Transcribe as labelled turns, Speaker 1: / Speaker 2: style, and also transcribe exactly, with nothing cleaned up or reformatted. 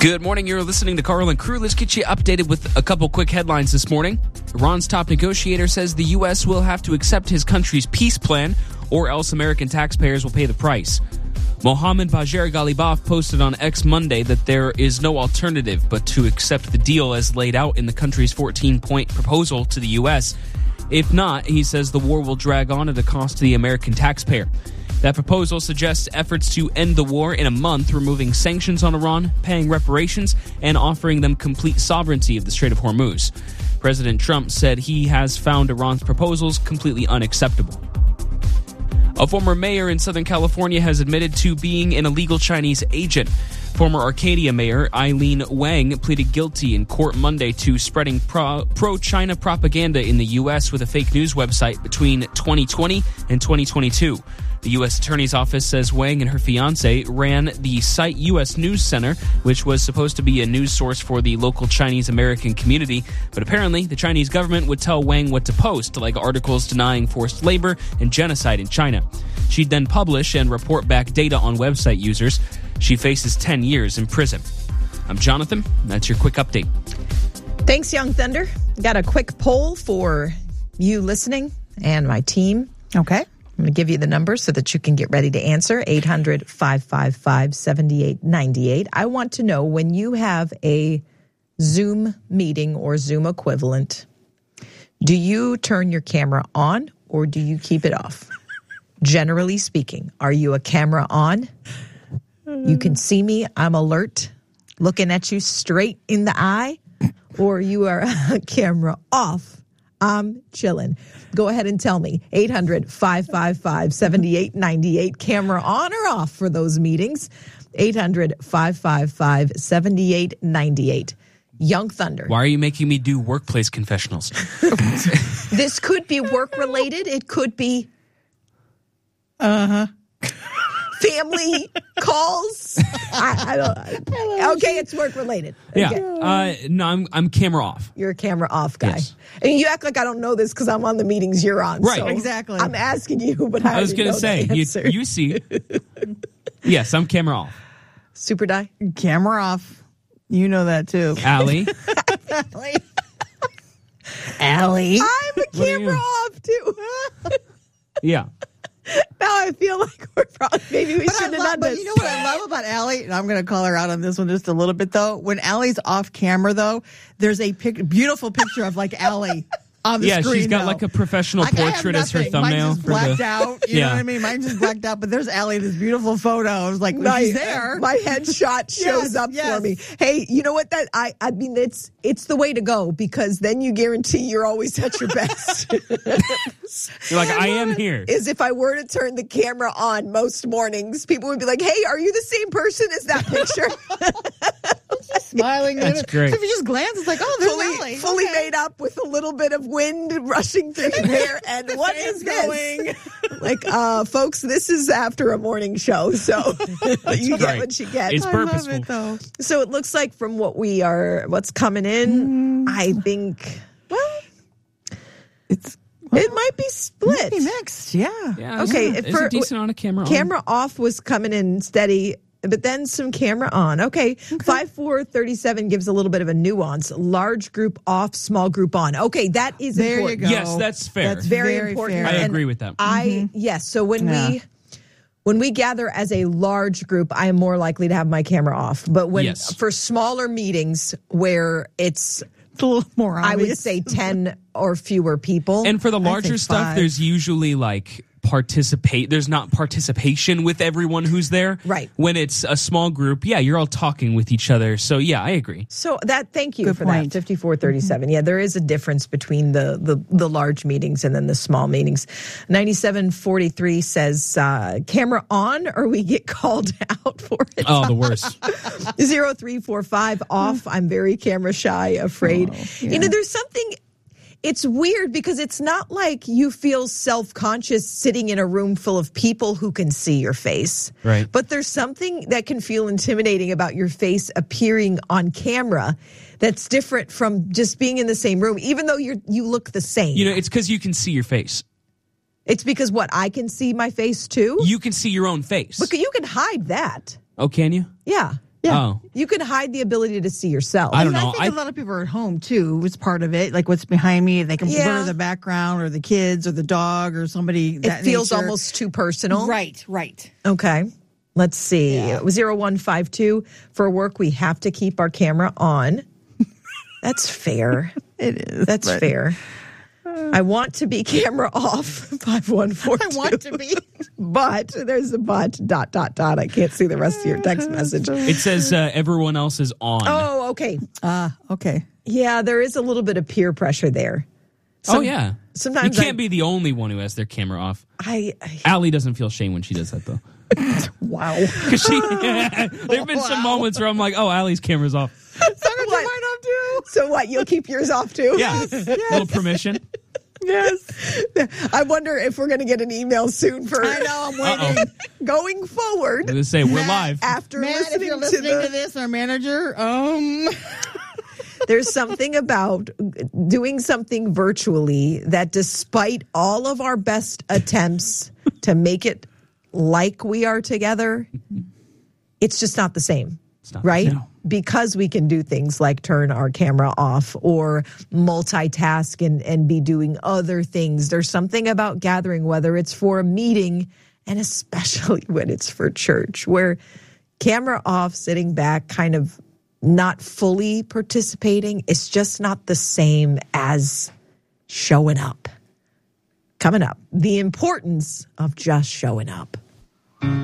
Speaker 1: Good morning. You're listening to Carl and Crew. Let's get you updated with a couple quick headlines this morning. Iran's top negotiator says the U S will have to accept his country's peace plan or else American taxpayers will pay the price. Mohammad Bagher Ghalibaf posted on X Monday that there is no alternative but to accept the deal as laid out in the country's fourteen-point proposal to the U S. If not, he says the war will drag on at a cost to the American taxpayer. That proposal suggests efforts to end the war in a month, removing sanctions on Iran, paying reparations, and offering them complete sovereignty of the Strait of Hormuz. President Trump said he has found Iran's proposals completely unacceptable. A former mayor in Southern California has admitted to being an illegal Chinese agent. Former Arcadia mayor Eileen Wang pleaded guilty in court Monday to spreading pro- pro-China propaganda in the U S with a fake news website between twenty twenty and twenty twenty-two. The U S Attorney's Office says Wang and her fiancé ran the site U S News Center, which was supposed to be a news source for the local Chinese-American community. But apparently, the Chinese government would tell Wang what to post, like articles denying forced labor and genocide in China. She'd then publish and report back data on website users. She faces ten years in prison. I'm Jonathan. That's your quick update.
Speaker 2: Thanks, Young Thunder. Got a quick poll for you listening and my team.
Speaker 3: Okay.
Speaker 2: I'm going to give you the number so that you can get ready to answer. eight hundred, five five five, seven eight nine eight. I want to know, when you have a Zoom meeting or Zoom equivalent, do you turn your camera on or do you keep it off? Generally speaking, are you a camera on? You can see me, I'm alert, looking at you straight in the eye, or you are a camera off, I'm chilling. Go ahead and tell me. eight hundred, five five five, seven eight nine eight. Camera on or off for those meetings? eight hundred, five five five, seven eight nine eight. Young Thunder.
Speaker 1: Why are you making me do workplace confessionals?
Speaker 2: This could be work-related. It could be
Speaker 3: Uh-huh.
Speaker 2: family calls. I, I don't. I, okay, it's work-related.
Speaker 1: Yeah.
Speaker 2: Okay.
Speaker 1: Uh, no, I'm, I'm camera off.
Speaker 2: You're a camera off guy.
Speaker 1: Yes.
Speaker 2: And you act like I don't know this because I'm on the meetings you're on.
Speaker 1: Right.
Speaker 2: So
Speaker 3: Exactly.
Speaker 2: I'm asking you, but I,
Speaker 1: I was
Speaker 2: going to
Speaker 1: say, you, you see. Yes, I'm camera off.
Speaker 2: Super Die.
Speaker 3: Camera off. You know that too.
Speaker 1: Allie.
Speaker 3: Allie. Allie.
Speaker 2: I'm a
Speaker 1: What are
Speaker 2: camera
Speaker 1: you?
Speaker 2: off too.
Speaker 1: Yeah.
Speaker 2: Now I feel like we're probably, maybe we
Speaker 3: But, I
Speaker 2: shouldn't have
Speaker 3: love,
Speaker 2: done
Speaker 3: but
Speaker 2: this.
Speaker 3: you know what I love about Allie? And I'm going to call her out on this one just a little bit, though. When Allie's off camera, though, there's a pic- beautiful picture of, like, Allie on the
Speaker 1: Yeah,
Speaker 3: screen.
Speaker 1: she's got
Speaker 3: though.
Speaker 1: like a professional
Speaker 3: Like, I have
Speaker 1: portrait as her
Speaker 3: nothing.
Speaker 1: thumbnail.
Speaker 3: Mine's just
Speaker 1: for
Speaker 3: blacked
Speaker 1: the,
Speaker 3: out. You
Speaker 1: Yeah.
Speaker 3: know what I mean? Mine's just blacked out. But there's Allie, this beautiful photo. I was like,
Speaker 2: my,
Speaker 3: she's there.
Speaker 2: my headshot shows
Speaker 3: Yes,
Speaker 2: up
Speaker 3: yes.
Speaker 2: for me. Hey, you know what? That I, I mean, it's it's the way to go, because then you guarantee you're always at your best.
Speaker 1: You're like, I am here.
Speaker 2: Is if I were to turn the camera on most mornings, people would be like, "Hey, are you the same person as that picture?"
Speaker 3: Smiling.
Speaker 1: That's great.
Speaker 3: So if you just glance, it's like, oh, there's
Speaker 2: fully,
Speaker 3: Allie.
Speaker 2: fully
Speaker 3: Okay.
Speaker 2: made up with a little bit of wind rushing through your hair. And what
Speaker 3: fan's
Speaker 2: is this?
Speaker 3: going.
Speaker 2: Like, uh, folks, this is after a morning show, so you get
Speaker 1: right.
Speaker 2: what you get.
Speaker 1: It's
Speaker 3: I
Speaker 1: purposeful.
Speaker 3: love it, though.
Speaker 2: So it looks like from what we are, what's coming in, I think, well,
Speaker 3: It's
Speaker 2: it might be split.
Speaker 3: maybe mixed. Yeah.
Speaker 1: Yeah,
Speaker 2: Okay,
Speaker 1: yeah,
Speaker 2: if
Speaker 1: there's
Speaker 2: for-
Speaker 1: a decent amount of camera on.
Speaker 2: Camera off was coming in steady, but then some camera on. Okay, five four thirty-seven gives a little bit of a nuance. Large group off, small group on. Okay, that is
Speaker 3: There
Speaker 2: important.
Speaker 3: you go.
Speaker 1: Yes, that's fair.
Speaker 3: That's
Speaker 2: Very,
Speaker 3: very
Speaker 2: important.
Speaker 3: fair.
Speaker 1: I
Speaker 2: And
Speaker 1: agree with that.
Speaker 2: I yes. So when
Speaker 3: Yeah.
Speaker 2: we when we gather as a large group, I am more likely to have my camera off. But when
Speaker 1: Yes.
Speaker 2: for smaller meetings where it's,
Speaker 3: It's a little more obvious.
Speaker 2: I would say ten or fewer people.
Speaker 1: And for the
Speaker 3: I
Speaker 1: larger
Speaker 3: think
Speaker 1: stuff,
Speaker 3: five.
Speaker 1: there's usually like participate. There's not participation with everyone who's there.
Speaker 2: Right.
Speaker 1: When it's a small group, yeah, you're all talking with each other. So yeah, I agree.
Speaker 2: So that, thank you
Speaker 3: Good
Speaker 2: for
Speaker 3: point.
Speaker 2: that, fifty-four thirty-seven. Yeah, there is a difference between the, the, the large meetings and then the small meetings. ninety-seven forty-three says, uh, camera on or we get called out for it.
Speaker 1: Oh, the worst.
Speaker 2: zero three four five off. I'm very camera shy, afraid.
Speaker 3: Oh,
Speaker 2: You
Speaker 3: yeah.
Speaker 2: know, there's something, it's weird because it's not like you feel self-conscious sitting in a room full of people who can see your face.
Speaker 1: Right.
Speaker 2: But there's something that can feel intimidating about your face appearing on camera that's different from just being in the same room, even though you're you look the same.
Speaker 1: You know, it's because you can see your face.
Speaker 2: It's because what, I can see my face too?
Speaker 1: You can see your own face.
Speaker 2: But you can hide that.
Speaker 1: Oh, can you?
Speaker 2: Yeah.
Speaker 3: Yeah.
Speaker 1: Oh.
Speaker 2: You can hide the ability to see yourself.
Speaker 1: I don't
Speaker 3: I
Speaker 1: know.
Speaker 3: think
Speaker 1: I-
Speaker 3: a lot of people are at home too. It's part of it. Like what's behind me, they can
Speaker 2: Yeah.
Speaker 3: blur the background or the kids or the dog or somebody.
Speaker 2: It
Speaker 3: that
Speaker 2: feels
Speaker 3: nature.
Speaker 2: almost too personal.
Speaker 3: Right, right.
Speaker 2: Okay. Let's see.
Speaker 3: Yeah.
Speaker 2: zero one five two. For work, we have to keep our camera on. That's fair.
Speaker 3: It is.
Speaker 2: That's
Speaker 3: but
Speaker 2: fair. I want to be camera off. five one four two.
Speaker 3: I want to be.
Speaker 2: But there's a but, dot, dot, dot. I can't see the rest of your text message.
Speaker 1: It says uh, everyone else is on.
Speaker 2: Oh, okay.
Speaker 3: Ah, okay.
Speaker 2: Yeah, there is a little bit of peer pressure there.
Speaker 1: oh, yeah.
Speaker 2: Sometimes
Speaker 1: You can't
Speaker 2: I,
Speaker 1: be the only one who has their camera off.
Speaker 2: I, I
Speaker 1: Allie doesn't feel shame when she does that, though.
Speaker 2: wow.
Speaker 1: Because she, there have been some
Speaker 3: Wow.
Speaker 1: moments where I'm like, oh, Allie's camera's off.
Speaker 2: What? So what? You'll keep yours off too?
Speaker 1: Yeah. Little permission.
Speaker 3: Yes.
Speaker 2: I wonder if we're going to get an email soon for
Speaker 3: I know. I'm waiting.
Speaker 1: Uh-oh.
Speaker 2: going forward.
Speaker 1: I'm going to say, we're
Speaker 3: Matt,
Speaker 1: live.
Speaker 2: After
Speaker 3: Matt,
Speaker 2: listening,
Speaker 3: if you're listening
Speaker 2: to
Speaker 3: to,
Speaker 2: the,
Speaker 3: this, our manager, um,
Speaker 2: there's something about doing something virtually that, despite all of our best attempts to make it like we are together, it's just not the same.
Speaker 1: not,
Speaker 2: right?
Speaker 1: no.
Speaker 2: Because we can do things like turn our camera off or multitask and, and be doing other things. There's something about gathering, whether it's for a meeting and especially when it's for church, where camera off, sitting back, kind of not fully participating, it's just not the same as showing up. Coming up, the importance of just showing up.